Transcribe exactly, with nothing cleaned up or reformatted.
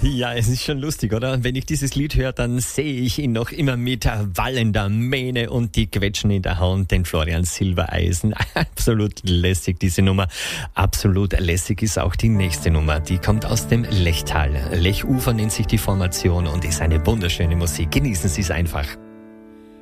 Ja, es ist schon lustig, oder? Wenn ich dieses Lied höre, dann sehe ich ihn noch immer mit wallender Mähne und die Quetschen in der Hand, den Florian Silbereisen. Absolut lässig, diese Nummer. Absolut lässig ist auch die nächste Nummer. Die kommt aus dem Lechtal. Lechufer nennt sich die Formation und ist eine wunderschöne Musik. Genießen Sie es einfach.